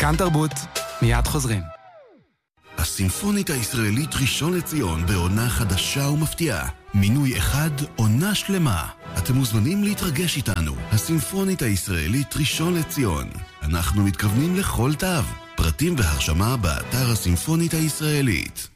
כאן תרבות, מיד חוזרים. הסימפונית הישראלית ראשון לציון בעונה חדשה ומפתיעה. מינוי אחד, עונה שלמה. אתם מוזמנים להתרגש איתנו. הסימפונית הישראלית ראשון לציון. אנחנו מתכוונים לכל תו. פרטים והרשמה באתר הסימפונית הישראלית.